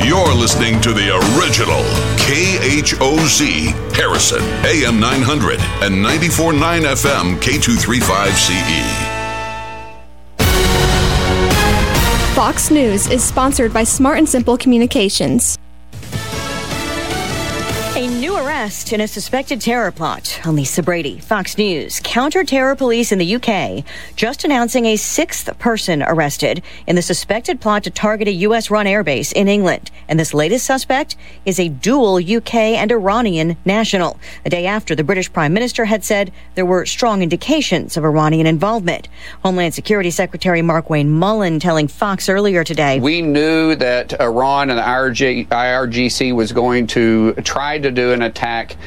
You're listening to the original KHOZ Harrison, AM 900 and 94.9 FM K235CE. Fox News is sponsored by Smart and Simple Communications. A new arrest in a suspected terror plot. I'm Lisa Brady, Fox News. Counter-terror police in the UK just announcing a sixth person arrested in the suspected plot to target a U.S.-run airbase in England. And this latest suspect is a dual UK and Iranian national. A day after the British Prime Minister had said there were strong indications of Iranian involvement. Homeland Security Secretary Markwayne Mullin telling Fox earlier today, "We knew that Iran and the IRGC was going to try to do an attack